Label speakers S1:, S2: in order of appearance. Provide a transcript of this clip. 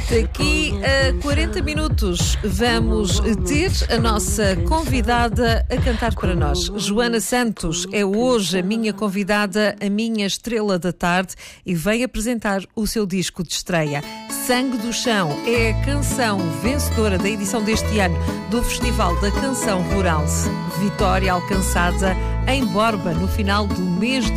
S1: Daqui a 40 minutos vamos ter a nossa convidada a cantar para nós. Joana Santos é hoje a minha convidada, a minha estrela da tarde, e vem apresentar o seu disco de estreia. Sangue do Chão é a canção vencedora da edição deste ano do Festival da Canção Rural. Vitória alcançada em Borba no final do mês de